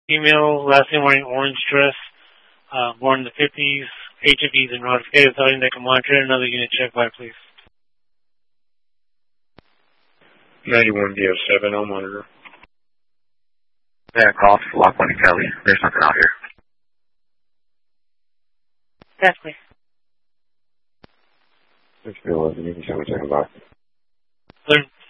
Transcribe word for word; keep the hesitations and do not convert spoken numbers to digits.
Female, last name wearing orange dress, uh, born in the fifties, H F E's and notificated, telling they can monitor another unit check by, please. ninety-one D oh seven, I'll monitor. Yeah, call to Lock one Kelly. There's nothing out here. Yes, please. six eleven, you can show me checking box.